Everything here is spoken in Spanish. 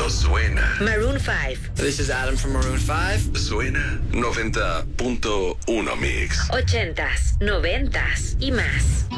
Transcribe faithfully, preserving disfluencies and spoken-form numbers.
mundo suena. Maroon five. This is Adam from Maroon five. Suena noventa punto uno Mix. Ochentas, noventas y más.